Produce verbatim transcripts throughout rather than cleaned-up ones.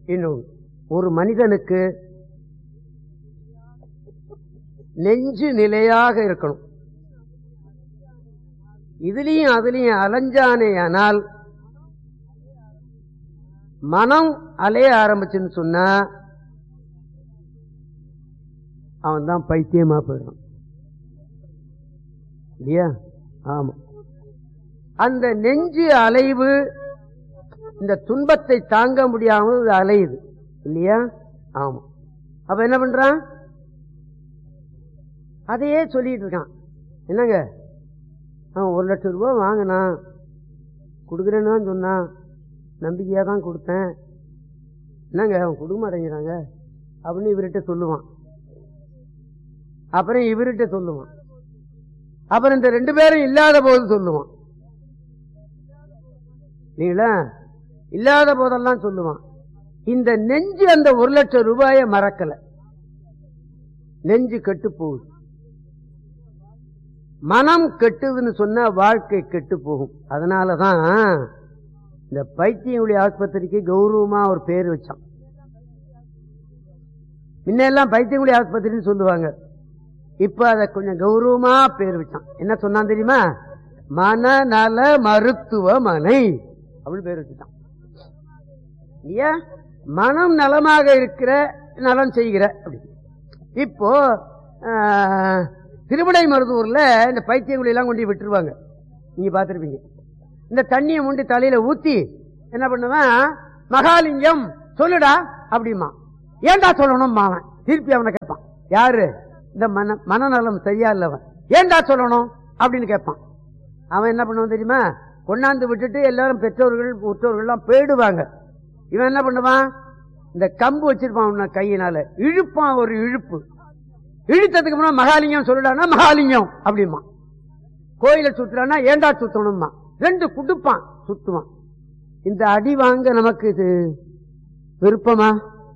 இன்னும் ஒரு மனிதனுக்கு நெஞ்சு நிலையாக இருக்கணும். இதுலயும் அதுலயும் அலைஞ்சானே ஆனால் மனம் அலைய ஆரம்பிச்சுன்னு சொன்னா அவன் தான் பைத்தியமா போயிடும் இல்லையா? ஆமா. அந்த நெஞ்சு அலைவு இந்த துன்பத்தை தாங்க முடியாமல் அலையுது இல்லையா? ஆமா. அப்ப என்ன பண்றான்? அதையே சொல்லிட்டு இருக்கான். என்னங்க அவன் ஒரு லட்சம் ரூபாய் வாங்கினான், கொடுக்குறேன்னு தான் சொன்னான், நம்பிக்கையா தான் கொடுத்தேன், என்னங்க அவன் கொடுக்க மாட்டேங்கிறாங்க அப்படின்னு இவர்கிட்ட சொல்லுவான். அப்புறம் இவர்கிட்ட சொல்லுவான். அப்புறம் இந்த ரெண்டு பேரும் இல்லாத போது சொல்லுவான். நீங்களா இல்லாத போதெல்லாம் சொல்லுவான். இந்த நெஞ்சு அந்த ஒரு லட்சம் ரூபாயை மறக்கல, நெஞ்சு கெட்டு போகுது. மனம் கெட்டுதுன்னு சொன்னா வாழ்க்கை கெட்டு போகும். அதனாலதான் இந்த பைத்தியங்குடி ஆஸ்பத்திரிக்கு கௌரவமா ஒரு பேர் வச்சான். முன்னெல்லாம் பைத்தியங்குடி ஆஸ்பத்திரின்னு சொல்லுவாங்க, இப்ப அத கொஞ்சம் கௌரவமா பேர் வச்சான். என்ன சொன்னான் தெரியுமா? மனநல மருத்துவமனை அப்படின்னு பேர் வச்சுட்டான். ஏன்? மனம் நலமாக இருக்கிற நலம் செய்கிற அப்படி. இப்போ திருவிடை மருதூர்ல இந்த பைத்தியங்குடி எல்லாம் கொண்டு விட்டுருவாங்க, நீங்க பாத்திருப்பீங்க. இந்த தண்ணியை முண்டி தலையில ஊத்தி என்ன பண்ணுவான்? மகாலிங்கம் சொல்லுடா அப்படிமா. ஏண்டா சொல்லணும் மாவன் திருப்பி அவனை கேட்பான். யாரு? இந்த மன மனநலம் சரியா இல்லவன் ஏண்டா சொல்லணும் அப்படின்னு கேட்பான். அவன் என்ன பண்ணுவான் தெரியுமா? கொண்டாந்து விட்டுட்டு எல்லாரும் பெற்றோர்கள் உற்றோர்கள் எல்லாம் போயிடுவாங்க. இவன் என்ன பண்ணுவான்? இந்த கம்பு வச்சிருப்பான் கையினால இழுப்பான், ஒரு இழுப்பு. இழுத்ததுக்கு முன்னாடி மகாலிங்கம் சொல்லுடானா மகாலிங்கம் அப்படிமா. கோயிலை சுத்துறானா ஏண்டா சுத்தணுமா. ரெண்டு குடுப்பான், சுத்துவான். இந்த அடி வாங்க நமக்கு இது விருப்பமா?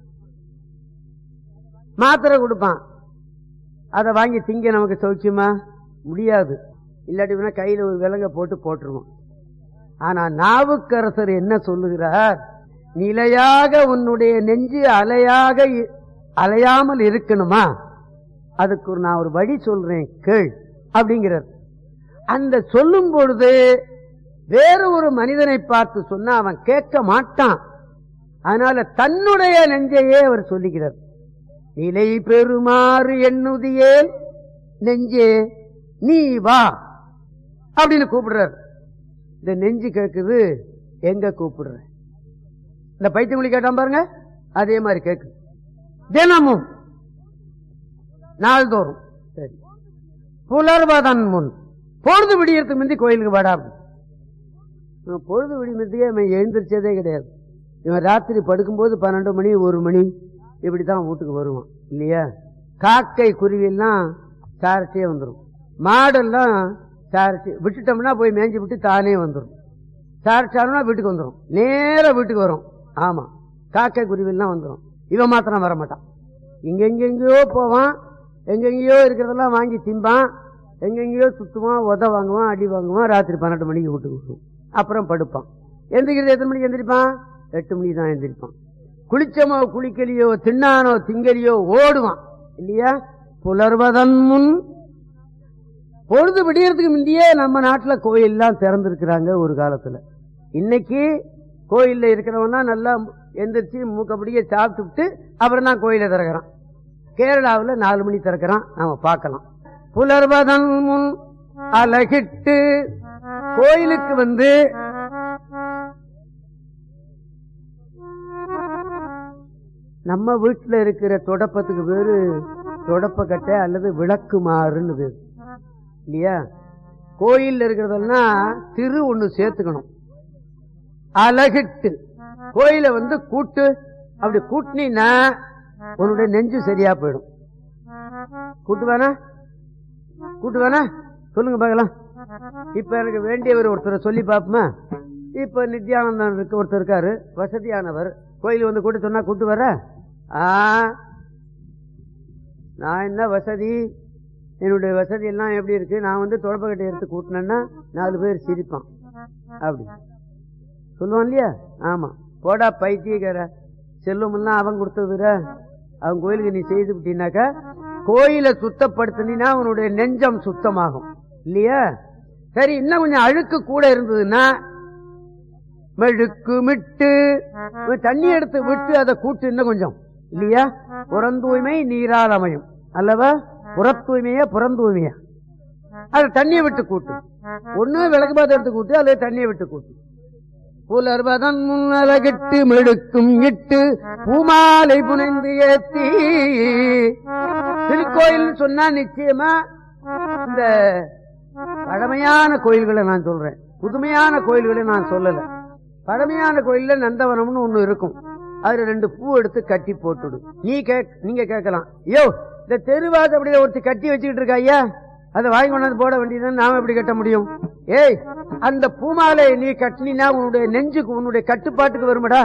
மாத்திரை கொடுப்பான், அதை வாங்கி திங்க நமக்கு சௌக்கியமா? முடியாது. இல்லாட்டி கையில ஒரு விலங்க போட்டு போட்டுருவோம். ஆனா நாவுக்கரசர் என்ன சொல்லுகிறார்? நிலையாக உன்னுடைய நெஞ்சு அலையாக அலையாமல் இருக்கணுமா, அதுக்கு ஒரு நான் ஒரு வழி சொல்றேன் கேள் அப்படிங்கிறார். அந்த சொல்லும் பொழுது வேற ஒரு மனிதனை பார்த்து சொன்னா அவன் கேட்க மாட்டான். அதனால தன்னுடைய நெஞ்சையே அவர் சொல்லுகிறார். நிலை பெறுமாறு எண்ணுதியே நெஞ்சே நீ வா அப்படின்னு கூப்பிடுறார். இந்த நெஞ்சு கேட்குது, எங்க கூப்பிடுற? இந்த பைத்தியங்குடி கேட்டான் பாருங்க, அதே மாதிரி கேட்கு. தினமும் நாள்தோறும் சரி புலர்வதன் முன் பொழுது விடியறதுக்கு முந்தி கோயிலுக்கு வாடா. பொழுது விடியறதுக்கே அவன் எழுந்திரிச்சதே கிடையாது. இவன் ராத்திரி படுக்கும்போது பன்னெண்டு மணி ஒரு மணி இப்படித்தான் வீட்டுக்கு வருவான் இல்லையா? காக்கை குருவியெல்லாம் சாரட்டியே வந்துடும். மாடெல்லாம் சாரட்டி விட்டுட்டோம்னா போய் மேய்ஞ்சி விட்டு தானே வந்துடும். சாரட்டாருன்னா வீட்டுக்கு வந்துடும், நேர வீட்டுக்கு வரும். ஆமா, காக்கை குருவியெல்லாம் வந்துடும். இவன் மாத்திரம் வரமாட்டான். இங்கெங்கெங்கயோ போவான், எங்கெங்கயோ இருக்கிறதெல்லாம் வாங்கி திம்பான், எங்கெங்கயோ சுத்துவான், உத வாங்குவான், அடி வாங்குவான். ராத்திரி பன்னெண்டு மணிக்கு வீட்டுக்கு வருவான். அப்புறம் படுப்பான். எந்திரிக்கிறது எத்தனை மணிக்கு எந்திரிப்பான்? எட்டு மணிக்கு தான் எந்திரிப்பான். குளிச்சமோ குளிக்கலையோ தின்னானோ திங்கலியோ ஓடுவான் இல்லையா? புலர்வதன் முன் பொழுது விடியறதுக்கு முந்தையே நம்ம நாட்டுல கோயில்லாம் திறந்திருக்கிறாங்க ஒரு காலத்துல. இன்னைக்கு கோயில்ல இருக்கிறவனா நல்லா எந்திரிச்சு மூக்கப்படியே சாப்பிட்டு அப்புறம் தான் கோயில திறக்கிறான். கேரளாவில் நாலு மணி திறக்கிறான், நாம பார்க்கலாம். புலர்வதன் முன் அலகிட்டு கோயிலுக்கு வந்து நம்ம வீட்டுல இருக்கிற தொடப்பத்துக்கு பேரு தொடப்பக்கட்டை அல்லது விளக்குமாறுன்னு பேரு இல்லையா? கோயில் இருக்கிறதெல்லாம் திரு ஒண்ணு சேர்த்துக்கணும். அலகிட்டு கோயில வந்து கூட்டு, அப்படி கூட்டினா உன்னுடைய நெஞ்சு சரியா போயிடும். கூட்டு வேணா கூட்டு வேணா சொல்லுங்க பார்க்கலாம். இப்ப எனக்கு வேண்டியவர் ஒருத்தரை சொல்லி பார்ப்போமா? இப்ப நித்யானந்தன் இருக்கு, ஒருத்தர் இருக்காரு வசதியானவர், கோயில் வந்து கூட்ட சொன்னா கூட்டு வர. நான் என்ன வசதி, என்னுடைய வசதி எல்லாம் எப்படி இருக்கு, நான் வந்து தொடப்பக்கட்டை எடுத்து கூட்டினேன்னா நாலு பேர் சிரிப்பான் அப்படி சொல்லுவான் இல்லையா? ஆமா, போடா பைத்தியக்கார, செல்வம் எல்லாம் அவன் கொடுத்ததுல அவன் கோயிலுக்கு நீ செய்து விட்டீனாக்கா கோயிலை சுத்தப்படுத்தினா அவனுடைய நெஞ்சம் சுத்தமாகும் இல்லையா? சரி, இன்னும் கொஞ்சம் அழுக்கு கூட இருந்ததுன்னா மெழுக்கு மிட்டு தண்ணி எடுத்து விட்டு அதை கூட்டு இன்னும் கொஞ்சம் இல்லையா? புறந்தூய்மை நீரால் அமையும் அல்லவா? புறத்தூய்மையா புறந்தூய்மையா அது தண்ணியை விட்டு கூட்டு. ஒண்ணு விளக்கு பாத்திரம் எடுத்து கூட்டு, அல்லது தண்ணியை விட்டு கூட்டு. புலர்வதன் முன்னலகிட்டு மெழுக்கும் இட்டு பூமாலை புனைந்து ஏத்தி. திருக்கோயில் சொன்னா நிச்சயமா இந்த பழமையான கோயில்களை நான் சொல்றேன், புதுமையான கோயில்களை நான் சொல்லல. பழமையான கோயில்ல நந்தவனம்னு ஒண்ணு இருக்கும், அதுல ரெண்டு பூ எடுத்து கட்டி போட்டுடு. நீ நீங்க கேட்கலாம், ஐயோ இந்த தெருவாசப்படியில ஒருத்தி கட்டி வச்சுக்கிட்டு இருக்கா ஐயா, அதை வாங்கி கொண்டாந்து போட வேண்டியதுன்னு நாம எப்படி கட்ட முடியும்? ஏய், அந்த பூமாலை நீ கட்டினா உன்னுடைய நெஞ்சுக்கு உன்னுடைய கட்டுப்பாட்டுக்கு வருமடா.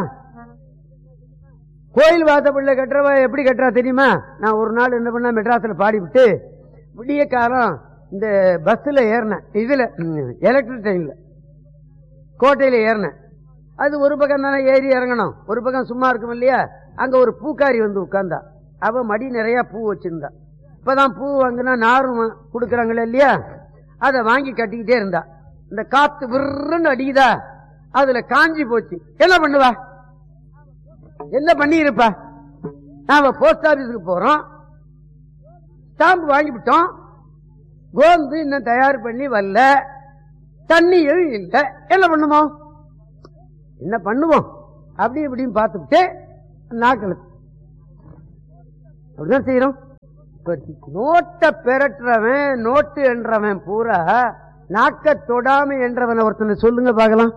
கோயில் வாசப்படியில கட்டுறவா எப்படி கட்டுறா தெரியுமா? நான் ஒரு நாள் என்ன பண்ண, மெட்ராஸ்ல பாடிவிட்டு விடிய காலம் இந்த பஸ்ல ஏறினேன், இதுல எலக்ட்ரிக் ட்ரெயின்ல கோட்டையில ஏறினேன். அது ஒரு பக்கம் தானே ஏறி இறங்கணும், ஒரு பக்கம் சும்மா இருக்கும் இல்லையா? அங்க ஒரு பூக்காரி வந்து உட்கார்ந்தா, அவ மடி நிறைய பூ வச்சிருந்தா. இப்பதான் பூ வாங்கினா நாரும் கொடுக்கறாங்களே இல்லையா, அதை வாங்கி கட்டிக்கிட்டே இருந்தா. இந்த காத்து விருன்னு அடிக்குதா, அதுல காஞ்சி போச்சு. என்ன பண்ணுவா, என்ன பண்ணி இருப்பா? நாம போஸ்ட் ஆபீஸுக்கு போறோம், ஸ்டாம்பு வாங்கிவிட்டோம், கோந்து இன்னும் தயார் பண்ணி வரல, தண்ணியும் இல்லை, என்ன பண்ணுவோம்? என்ன பண்ணுவோம்? அப்படி இப்படின்னு பார்த்துட்டு நாக்கள் அப்படிதான் செய்யறோம். நோட்டை பெறற்றவன், நோட்டு என்றவன் பூரா நாக்க தொடாம என்றவன் ஒருத்தனை சொல்லுங்க பார்க்கலாம்.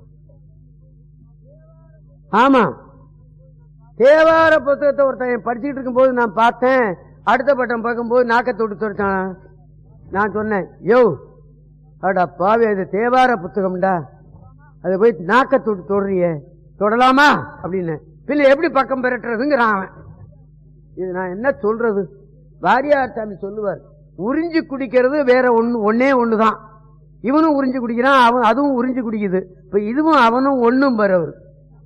ஆமா, தேவார புத்தகத்தை ஒருத்தன் படிச்சுட்டு இருக்கும் போது நான் பார்த்தேன், அடுத்த பட்டம் பார்க்கும்போது நாக்க தொட்டு தொடுத்தான். நான் சொன்னேன், யோ அடா பாவி, அது தேவார புத்தகம்டா, அதை போய் நாக்க தொட்டு தொடுறிய, தொடலாமா அப்படின்னு. பின்ன எப்படி பக்கம் பெறட்டுறதுங்கிறான் அவன். இது நான் என்ன சொல்றது? வாரியார் சாமி சொல்லுவார், உறிஞ்சி குடிக்கிறது வேற ஒண்ணு, ஒன்னே ஒண்ணுதான். இவனும் உறிஞ்சி குடிக்கிறான், அவன் அதுவும் உறிஞ்சி குடிக்குது. இப்ப இதுவும் அவனும் ஒண்ணும் பெறவர்.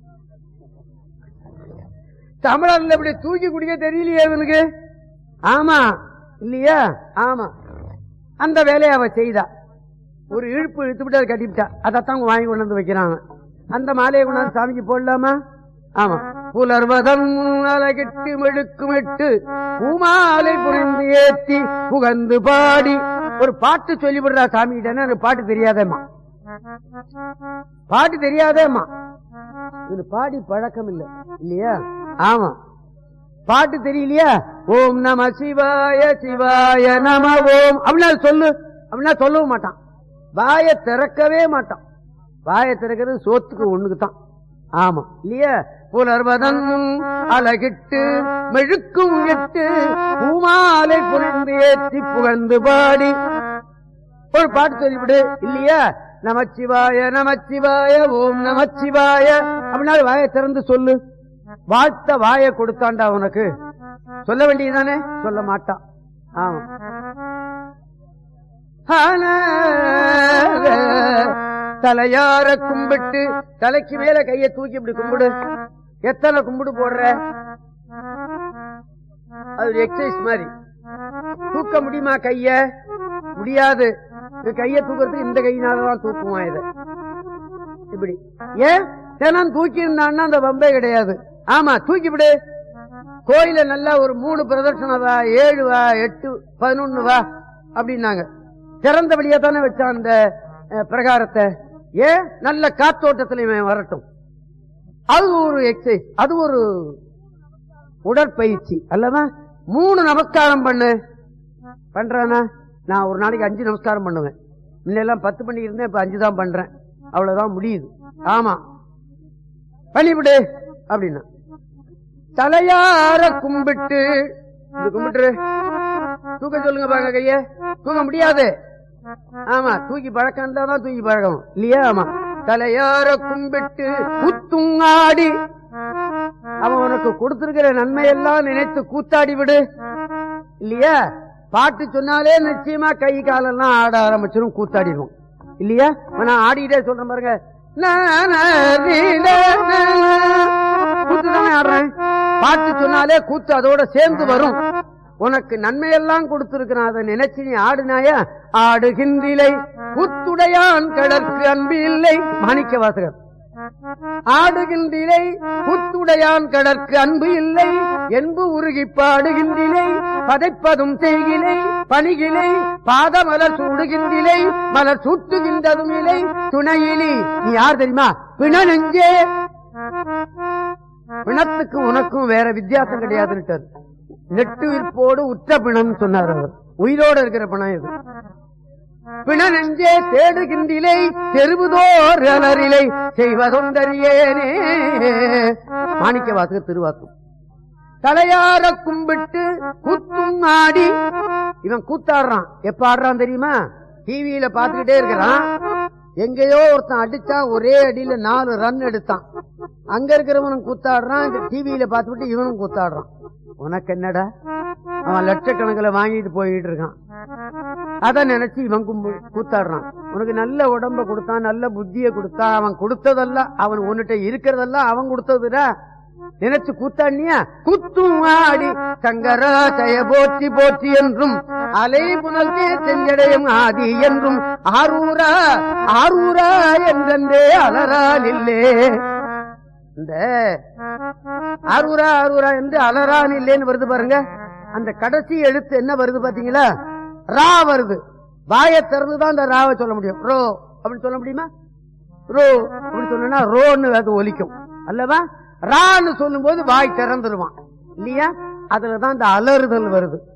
தமிழர்ல இப்படி தூக்கி குடிக்க தெரியலையே இவனுக்கு. ஆமா இல்லையா? ஆமா, அந்த வேலையை அவ செய்தா. ஒரு இழுப்பு இழுத்துவிட்டு அதை கட்டிவிட்டா, அதைத்தான் வாங்கி கொண்டு வந்து வைக்கிறாங்க. அந்த மாலையை கொண்டாந்து சாமிக்கு போடலாமா? ஆமா. புலர்வதன் அலகிட்டு மெழுக்குமிட்டு பூமாலை புரிந்து ஏத்தி புகந்து பாடி. ஒரு பாட்டு சொல்லிவிடுறா சாமி கிட்ட, பாட்டு தெரியாதேம்மா, பாட்டு தெரியாதேம்மா. இது பாடி பழக்கம் இல்லை இல்லையா? ஆமா, பாட்டு தெரியலையா? ஓம் நம சிவாய சிவாய நம ஓம் அப்படின்னா சொல்லு அப்படின்னா சொல்லவும் மாட்டான், வாயை திறக்கவே மாட்டான். வாயை திறக்கிறது சோத்துக்கு ஒண்ணுக்குத்தான். ஆமா இல்லையா? புலர்வதன் அழகிட்டு மெழுக்கும் எட்டு பூமாலை புரிந்து ஏற்றி புகழ்ந்து பாடி. ஒரு பாட்டு சொல்லிவிடு இல்லையா? நமச்சிவாய நமச்சிவாய ஓம் நமச்சிவாய அப்படின்னா வாயை திறந்து சொல்லு. வாழ்த்த வாயை கொடுத்தாண்டா உனக்கு, சொல்ல வேண்டியதானே? சொல்ல மாட்டான். ஆமா, தலையார கும்பிட்டு தலைக்கு மேல கைய தூக்கி இப்படி கும்பிடு. எத்தனை கும்பிடு போடுற? அது எக்ஸசைஸ் மாதிரி. தூக்க முடியுமா கைய? முடியாது. கைய தூக்கிறதுக்கு இந்த கையினாலதான் தூக்குவான். இதை இப்படி ஏன் தினம் தூக்கி இருந்தான்னா அந்த வம்பே கிடையாது. ஆமா, தூக்கி விடு. கோயில நல்லா ஒரு மூணு பிரதர்ஷனம் வா, ஏழு வா, எட்டு பதினொன்னு வா அப்படின்னாங்க. திறந்தபடியா தானே வச்சான் அந்த பிரகாரத்தை. ஏன் நல்ல காத்தோட்டத்தில வரட்டும். அது ஒரு எக்ஸசைஸ், அது ஒரு உடற்பயிற்சி அல்லவா? மூணு நமஸ்காரம் பண்ணு. பண்றானா? நான் ஒரு நாளைக்கு அஞ்சு நமஸ்காரம் பண்ணுவேன். முன்னெல்லாம் பத்து பண்ணி இருந்தேன், இப்ப அஞ்சு தான் பண்றேன். அவ்வளவுதான் முடியுது. ஆமா, பண்ணிவிடு அப்படின்னா. தலையார கும்பிட்டு கும்பிட்டு தூக்க சொல்லுங்க பாக்க கைய. தூக்க முடியாது. ஆமா, தூக்கி பழக்கம் தான் தூக்கி பழக்கம் இல்லையா? ஆமா, தலையார கும்பிட்டு கூத்துங்காடி. அவன் உனக்கு கொடுத்திருக்கிற நன்மையெல்லாம் நினைத்து கூத்தாடி விடு இல்லையா? பாட்டு சொன்னாலே நிச்சயமா கை காலெல்லாம் ஆட ஆரம்பிச்சிடும், கூத்தாடிடுவோம் இல்லையா? நான் ஆடிட்டே சொல்றேன் பாருங்க, கூத்து தானே ஆடுறேன். பாட்டு சொன்னாலே கூத்து அதோட சேர்ந்து வரும். உனக்கு நன்மையெல்லாம் கொடுத்திருக்கிறான், அதை நினைச்சு நீ ஆடுனாய ஆடுகின்றிலை புத்துடையான் கடற்கு அன்பு இல்லை. மாணிக்க வாசகர். ஆடுகின்றிலை புத்துடையான் கடற்கு அன்பு இல்லை என்பு உருகி பாடுகின்றிலை பதைப்பதும் செய்கிலை பணிகிலை பாதமலர் சூடுகின்றிலை மலர் சூட்டுகின்றதும் இலை துணையிலி. நீ யார் தெரியுமா? பிண நெஞ்சே. பிணத்துக்கும் உனக்கும் வேற வித்தியாசம் கிடையாதுன்னு நெட்டு விற்போடு உற்ற பிணம் சொன்னார் அவர். உயிரோடு இருக்கிற பிணம் இது. பிண நெஞ்சே தேடுகின்றிலை தெருவுதோர் அலரிலை செய்வதொன்றறியேனே. மாணிக்க வாசகர் திருவாக்கும். தலையார கும்பிட்டு கூத்தும் ஆடி. இவன் கூத்தாடுறான். எப்ப ஆடுறான் தெரியுமா? டிவியில பாத்துக்கிட்டே இருக்கிறான். எங்கேயோ ஒருத்தன் அடிச்சா ஒரே அடியில நாலு ரன் எடுத்தான். அங்க இருக்கிறவனும் கூத்தாடுறான், இந்த டிவியில பாத்துக்கிட்டு இவனும் கூத்தாடுறான். உனக்கு என்னடா? அவன் லட்சக்கணக்கில் வாங்கிட்டு போயிட்டு இருக்கான். அத நினைச்சு இவன் கும்பு கூத்தாடுறான். உனக்கு நல்ல உடம்ப கொடுத்தான், நல்ல புத்திய கொடுத்தான். அவன் கொடுத்ததெல்லாம், அவன் உன்னிட்ட இருக்கிறதெல்லாம் அவன் கொடுத்ததுடா நினைச்சு கூத்தாடினியா? கூத்தும் ஆடி சங்கரா ஜய போற்றி போற்றி என்றும் அலை புனல்கே செஞ்சடையும் ஆதி என்றும் ஆரூரா ஆரூரா என்றே அலரால் இல்லே. இந்த ஆரூரா ஆரூரா என்று அலரான் இல்லேன்னு வருது பாருங்க. அந்த கடைசி எழுத்து என்ன வருது பாத்தீங்களா? ரா வருது. வாயை திறந்துதான் அந்த ராவை சொல்ல முடியும். ரோ அப்படின்னு சொல்ல முடியுமா? ரோ அப்படின்னு சொன்னா ரோன்னு அது ஒலிக்கும் அல்லவா? ரான்னு சொல்லும் போது வாய் திறந்துருவான் இல்லையா? அதுலதான் இந்த அலறுதல் வருது.